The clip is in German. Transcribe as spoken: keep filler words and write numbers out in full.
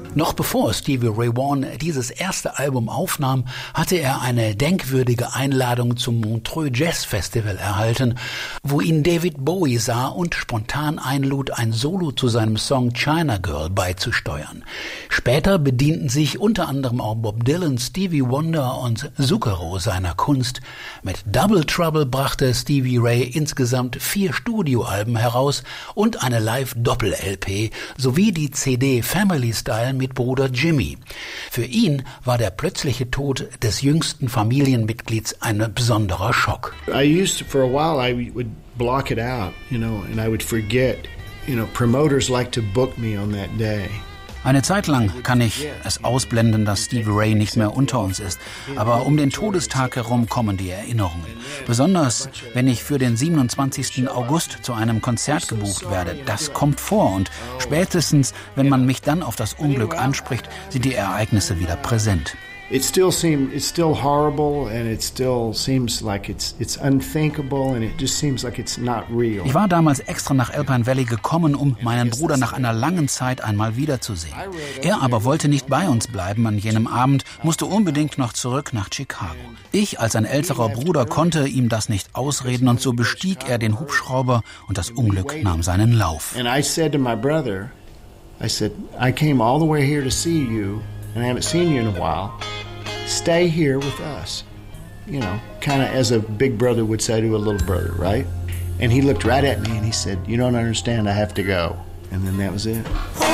Noch bevor Stevie Ray Vaughan dieses erste Album aufnahm, hatte er eine denkwürdige Einladung zum Montreux Jazz Festival erhalten, wo ihn David Bowie sah und spontan einlud, ein Solo zu seinem Song China Girl beizusteuern. Später bedienten sich unter anderem auch Bob Dylan, Stevie Wonder und Zucchero seiner Kunst. Mit Double Trouble brachte Stevie Ray insgesamt vier Studioalben heraus und eine Live-Doppel-L P sowie die C D Family Style mit Bruder Jimmy. Für ihn war der plötzliche Tod des jüngsten Familienmitglieds ein besonderer Schock. I used to, for a while I would block it out, you know, and I would forget. You know, promoters like to book me on that day. Eine Zeit lang kann ich es ausblenden, dass Stevie Ray nicht mehr unter uns ist. Aber um den Todestag herum kommen die Erinnerungen. Besonders, wenn ich für den siebenundzwanzigsten August zu einem Konzert gebucht werde. Das kommt vor und spätestens, wenn man mich dann auf das Unglück anspricht, sind die Ereignisse wieder präsent. It still seems it's still horrible and it still seems like it's it's unthinkable and it just seems like it's not real. Ich war damals extra nach Alpine Valley gekommen, um meinen Bruder nach einer langen Zeit einmal wiederzusehen. Er aber wollte nicht bei uns bleiben an jenem Abend, musste unbedingt noch zurück nach Chicago. Ich als ein älterer Bruder konnte ihm das nicht ausreden und so bestieg er den Hubschrauber und das Unglück nahm seinen Lauf. And I said to my brother, I said, I came all the way here to see you and I haven't seen you in a while. Stay here with us, you know, kind of as a big brother would say to a little brother, right? And he looked right at me and he said, you don't understand, I have to go. And then that was it.